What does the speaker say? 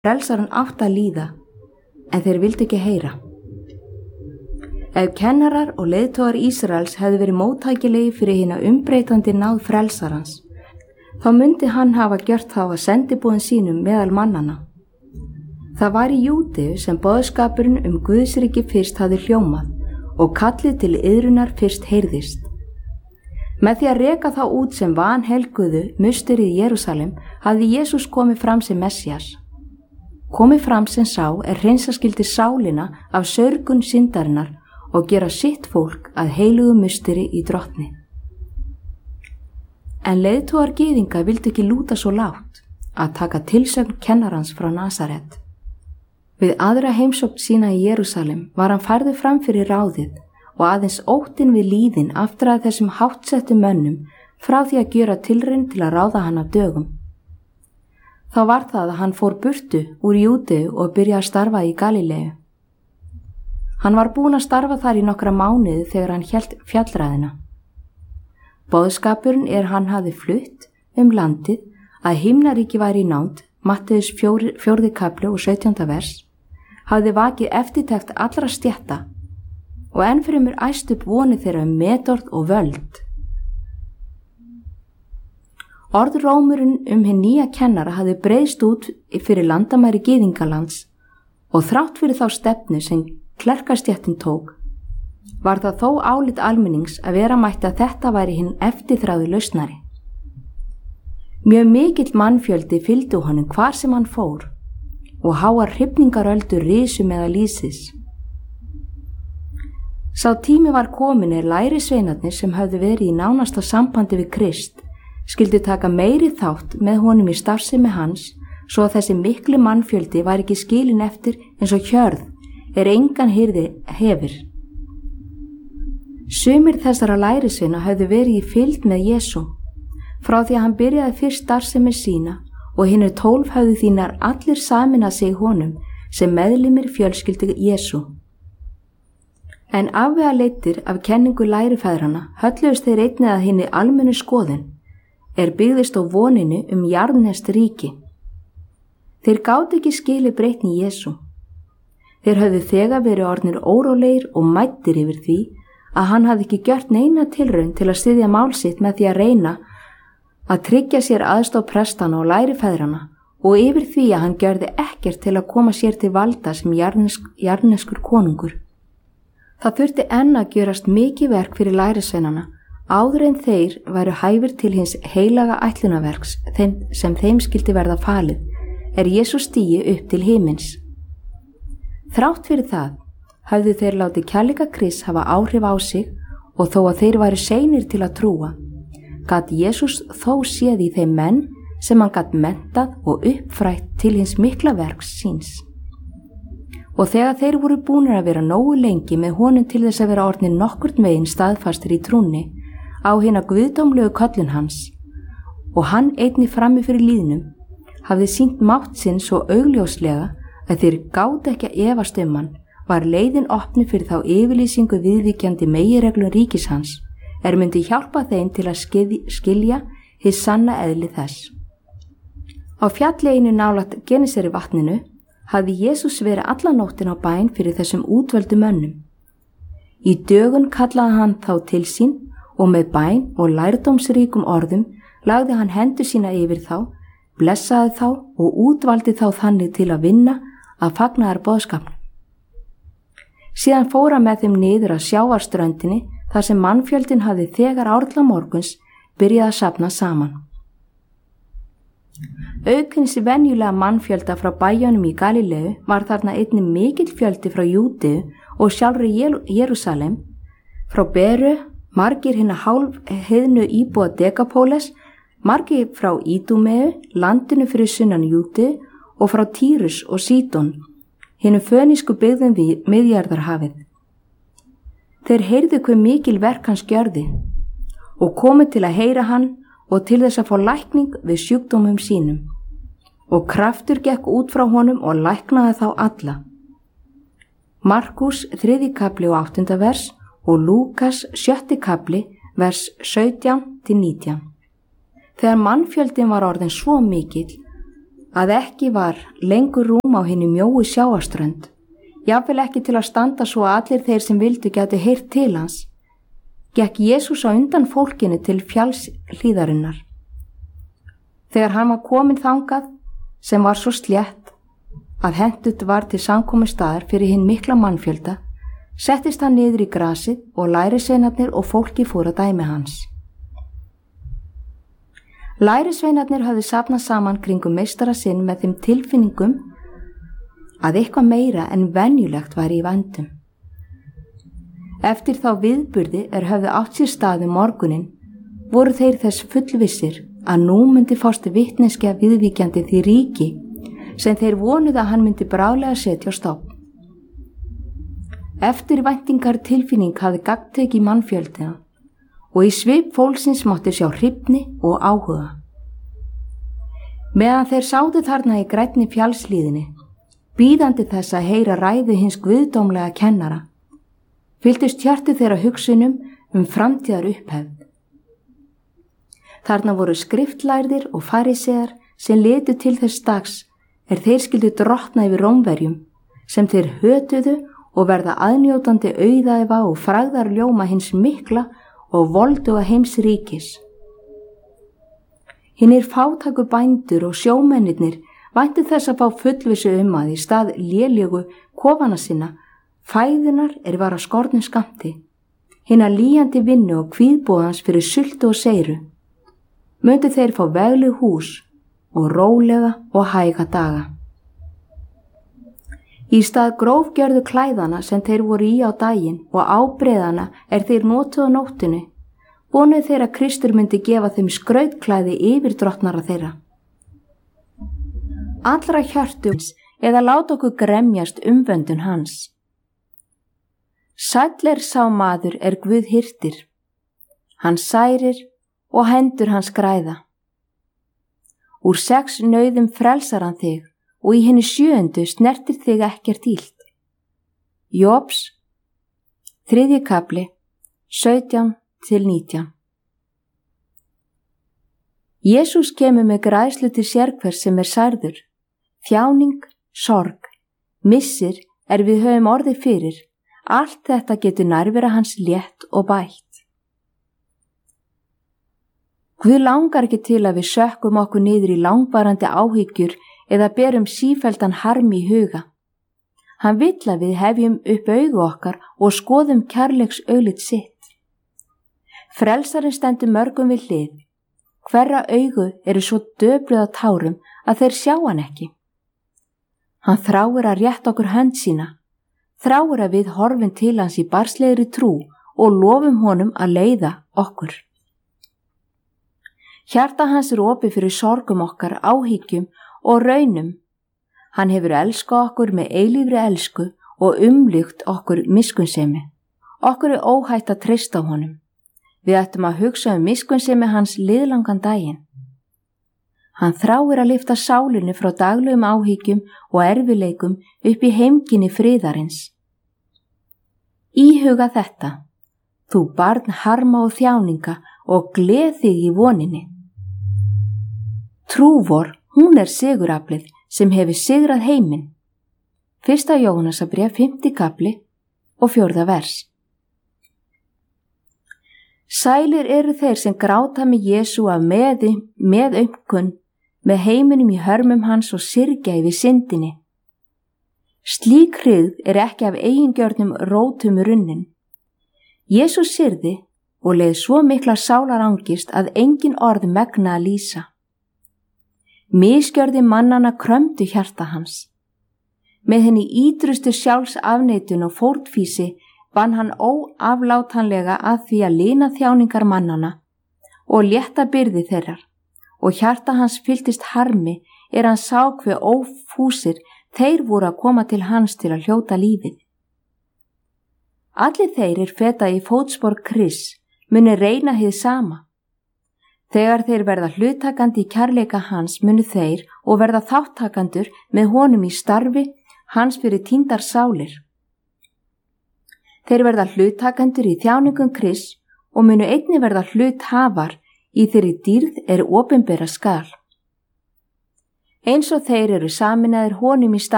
frelsarinn átt að líða, en þeir vildu ekki heyra. Ef kennarar og leiðtogar Ísraels hefðu verið móttækilegi fyrir hina umbreytandi náð frelsarans, þá myndi hann hafa gjört þá að sendibúðin sínum meðal mannana. Það var í Júdeu sem boðskapurinn Guðsríki fyrst hafði hljómað og kallið til iðrunar fyrst heyrðist. Með því að reka þá út sem vanhelguðu musterið í Jerúsalem hafði Jesús komið fram sem Messías. Komið fram sem sá hreinsa skyldi sálina af sörgun syndarinnar og gera sitt fólk að heilugu musteri í drottni. En leiðtogar gyðinga vildu ekki lúta svo lágt að taka tilsögn kennarans frá Nasaret. Við aðra heimsókn sína í Jerúsalem var hann færður fram fyrir ráðið og aðeins óttinn við líðin aftur að þessum háttsettu mönnum frá því að gjöra tilraun til að ráða hann af dögum. Þá var það að hann fór burtu úr Júdeu og byrjaði að starfa í Galileu. Hann var búinn að starfa þar í nokkra mánuði þegar hann hélt fjallræðina. Boðskapurinn hann hafði flutt landið að himnaríki væri í nánd, Matteus 4. kapli og 17. vers, hafði vakið eftirtekt allra stétta og ennfremur æst upp vonið þeirra metorð og völd. Orðrómurinn hinn nýja kennara hafði breiðst út fyrir landamæri gyðingalands og þrátt fyrir þá stefnu sem klerkastéttin tók, var það þó álit almennings að vera mætti að þetta væri hinn eftirþráðu lausnari. Mjög mikill mannfjöldi fylgdu honum hvar sem hann fór og háar hrifningaröldur risu meðal lýsis. Sá tími var komin lærisveinarnir sem höfðu verið í nánasta sambandi við Krist skyldu taka meiri þátt með honum í starfsemi hans svo að þessi mikli mannfjöldi var ekki skilin eftir eins og hjörð engan hirði hefur. Sumir þessara lærisveina höfðu verið í fylgd með Jesú frá því að hann byrjaði fyrst starfsemi sína og hinir 12 höfðu þínar allir sameinað sig honum sem meðlimir fjölskyldu Jesú. En afvegaleiddir af kenningu lærifæðranna hölluðust þeir einnig að hinni almennu skoðun byggðist á voninu jarðneskt ríki. Þeir gátu ekki skilið breytni Jesú. Þeir höfðu þegar verið orðnir órólegir og mæddir yfir því að hann hafði ekki gjört neina tilraun til að styðja mál sitt með því að reyna að tryggja sér aðstoð prestana og lærifæðranna og yfir því að hann gjörði ekkert til að koma sér til valda sem jarðneskur konungur. Það þurfti enn að gjörast mikið verk fyrir lærisveinana áður en þeir væru hæfir til hins heilaga ætlunarverks sem þeim skyldi verða falið Jesús stigi upp til himins. Þrátt fyrir það höfðu þeir látið kærleika Krists hafa áhrif á sig og þó að þeir væru seinir til að trúa, gat Jesús þó séð í þeim menn sem hann gat menntað og uppfrætt til hins mikla verks síns. Og þegar þeir voru búnir að vera nógu lengi með honum til þess að vera orðnir nokkurt megin staðfastir í trúnni á hina guðdómlegu köllun hans og hann einnig frammi fyrir líðnum, hafði sýnt mátt sinn svo augljóslega að þeir gátu ekki að efast hann, var leiðin opnu fyrir þá yfirlýsingu viðvíkjandi meginreglum ríkis hans myndi hjálpa þeim til að skilja hið sanna eðli þess. Á fjalleginu nálægt Genesari vatninu hafði Jesús verið alla nóttin á bæn fyrir þessum útvöldu mönnum. Í dögun kallaði hann þá til sín og með bæn og lærdómsríkum orðum lagði hann hendur sína yfir þá, blessaði þá og útvaldi þá þannig til að vinna að fagnaðar boðskapnum. Síðan fór hann með þeim niður að sjávarströndinni þar sem mannfjöldin hafði þegar árla morguns byrjað að safna saman. Aukins venjulega mannfjölda frá bæjunum í Galileu var þarna einnig mikill fjöldi frá Júdeu og sjálfri Jerúsalem, frá Beru, margir hinna hálfheiðnu íbúa Dekapóles, margir frá Ídúmeu, landinu fyrir sunnan Júdeu og frá Tírus og Sídon, hinum fönísku byggðum við Miðjarðarhafið. Þeir heyrðu hve mikil verk hans gjörði og komu til að heyra hann og til þess að fá lækning við sjúkdómum sínum. Og kraftur gekk út frá honum og læknaði þá alla. Markús 3. kapli og 8. vers og Lúkas 7. kapli vers 17-19. Þegar mannfjöldin var orðin svo mikill að ekki var lengur rúm á hinni mjóu sjávarströnd, jafnvel ekki til að standa svo að allir þeir sem vildu gætu heyrt til hans, gekk Jesús á undan fólkinu til fjallshlíðarinnar. Þegar hann var kominn þangað, sem var svo slétt að hentugt var til samkomustaðar fyrir hinn mikla mannfjölda, settist hann niður í grasið og lærisveinarnir og fólki fóru að dæmi hans. Lærisveinarnir höfðu safnað saman kringum meistara sinn með þeim tilfinningum að eitthvað meira en venjulegt væri í vændum. Eftir þá viðburði höfðu átt sér stað morguninn, voru þeir þess fullvissir að nú myndi fást vitneskja viðvíkjandi því ríki sem þeir vonuðu að hann myndi bráðlega setja á stofn. Eftirvæntingar tilfinning hafði gagntekið mannfjöldina og í svip fólksins mátti sjá hrifni og áhuga. Meðan þeir sátu þarna í grænni fjallshlíðinni, bíðandi þess að heyra ræðu hins guðdómlega kennara, fylltust hjarta þeirra hugsunum framtíðar upphefð. Þarna voru skriftlærðir og farisear sem litu til þess dags þeir skyldu drottna yfir Rómverjum, sem þeir hötuðu og verða aðnjótandi auðæfa og frægðarljóma hins mikla og volduga heims ríkis. Hinnir fátæku bændur og sjómennirnir væntu þess að fá fullvissu að í stað lélegu kofana sinna fæðunar var að skornum skammti, hinna líjandi vinnu og kvíðbóðans fyrir sultu og seyru, myndu þeir fá vegleg hús og rólega og hæga daga. Í stað grófgjörðu klæðana sem þeir voru í á daginn og ábreiðana þeir notuðu á nóttunni, vonuðu þeir að Kristur myndi gefa þeim skrautklæði yfir drottnara þeirra. Allra hjörtums eða láta okkur gremjast umvöndun hans. Sæll sá maður Guð hirtir, hann særir og hendur hans græða. Úr 6 nauðum frelsar hann þig og í hinni 7. snertir þig ekkert illt. Jóbs, 3. kafli, 17-19. Jesús kemur með græðslu til sérhvers sem særður, þjáning, sorg, missir við höfum orðið fyrir, allt þetta getur nærvera hans létt og bætt. Guð langar ekki til að við sökkum okkur niður í langvarandi áhyggjur eða berum sífelldan harm í huga. Hann vill að við hefjum upp augu okkar og skoðum kærleiks aulit sitt. Frelsarinn stendur mörgum við hlið. Hverra augu svo döpruð á tárum að þeir sjá hann ekki. Hann þráir að rétta okkur hönd sína, þráir að við horfum til hans í barnslegri trú og lofum honum að leiða okkur. Hjarta hans opið fyrir sorgum okkar, áhyggjum og raunum. Hann hefur elskað okkur með eilífri elsku og umlykt okkur miskunnsemi. Okkur óhætt að treysta á honum. Við ættum að hugsa miskunnsemi hans liðlangan daginn. Hann þráir að lyfta sálinu frá daglegum áhyggjum og erfileikum upp í heimkynni friðarins. Íhuga þetta, þú barn harma og þjáninga og gleð þig í voninni. Trú vor, hún siguraflið sem hefur sigrað heiminn. 1. Jóhannesarbréf 5. kafli og 4. vers. Sælir þeir sem gráta með Jesú af meðaumkun, með heiminum í hörmum hans og syrgja yfir syndinni. Slík hryggð ekki af eigingjörnum rótum runnin. Jesú syrði og leið svo mikla sálarangist að engin orð megna að lýsa. Misgjörði mannana krömdu hjarta hans. Með henni ítrustu sjálfsafneitun og fórnfýsi vann hann óaflátanlega að því að lina þjáningar mannana og létta byrði þeirrar, og hjarta hans fylltist harmi hann sá hve ófúsir þeir voru að koma til hans til að hljóta lífið. Allir þeir feta í fótspor Krists muni reyna hið sama. Þegar þeir verða hluttakandi í kærleika hans munu þeir og verða þáttakandur með honum í starfi hans fyrir týndar sálir. Þeir verða hlutakandur í þjáningum Krists og munu einnig verða hluthafar í þeirri dýrð opinbera skal. eins og þeir eru saminaðir honum í stað